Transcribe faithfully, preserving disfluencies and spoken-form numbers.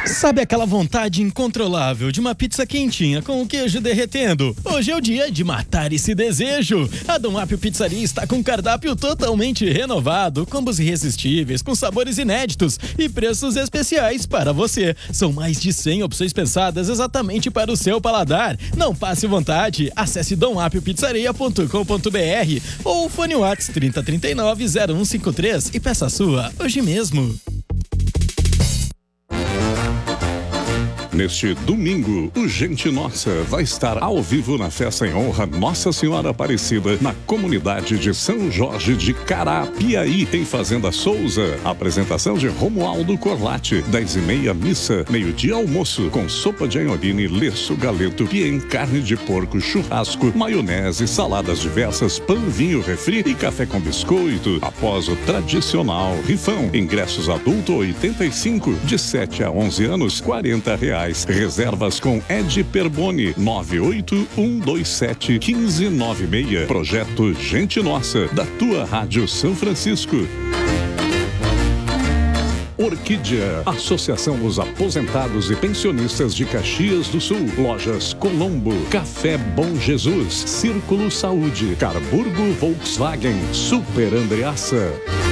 Sabe aquela vontade incontrolável de uma pizza quentinha com o queijo derretendo? Hoje é o dia de matar esse desejo. A Dom Apio Pizzaria está com um cardápio totalmente renovado, combos irresistíveis, com sabores inéditos e preços especiais para você. São mais de cem opções pensadas exatamente para o seu paladar. Não passe vontade. Acesse dom apio pizzaria ponto com ponto br ou fone WhatsApp trinta, trinta e nove, zero um cinco três e peça a sua hoje mesmo. Neste domingo, o Gente Nossa vai estar ao vivo na festa em honra Nossa Senhora Aparecida, na comunidade de São Jorge de Carapiaí, em Fazenda Souza. Apresentação de Romualdo Corlatti, dez e meia missa, meio-dia almoço, com sopa de anhorini, leço, galeto, piem, carne de porco, churrasco, maionese, saladas diversas, pão, vinho, refri e café com biscoito. Após o tradicional rifão, ingressos adulto oitenta e cinco, de sete a onze anos, quarenta reais. Reservas com Ed Perboni, nove oito um dois sete, um cinco nove seis. Projeto Gente Nossa, da tua Rádio São Francisco. Orquídea, Associação dos Aposentados e Pensionistas de Caxias do Sul. Lojas Colombo, Café Bom Jesus, Círculo Saúde, Carburgo Volkswagen, Super Andreaça.